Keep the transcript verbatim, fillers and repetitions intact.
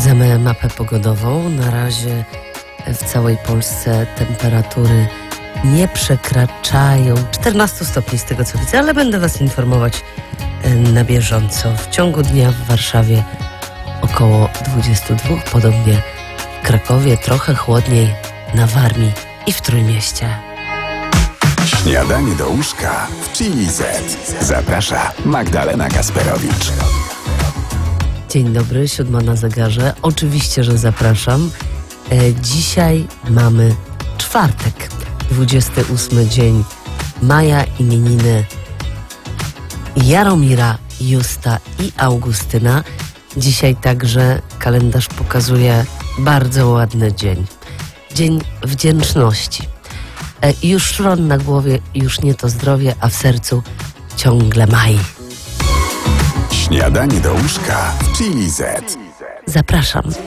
Sprawdzamy mapę pogodową. Na razie w całej Polsce temperatury nie przekraczają czternastu stopni z tego co widzę, ale będę Was informować na bieżąco. W ciągu dnia w Warszawie około dwudziestu dwóch, podobnie w Krakowie, trochę chłodniej na Warmii i w Trójmieście. Śniadanie do łóżka w Chili Z. Zaprasza Magdalena Gasperowicz. Dzień dobry, siódma na zegarze. Oczywiście, że zapraszam. E, dzisiaj mamy czwartek, dwudziesty ósmy dzień maja, imieniny Jaromira, Justa i Augustyna. Dzisiaj także kalendarz pokazuje bardzo ładny dzień. Dzień wdzięczności. E, już szron na głowie, już nie to zdrowie, a w sercu ciągle maj. Śniadanie do łóżka w Chili Z. Zapraszam.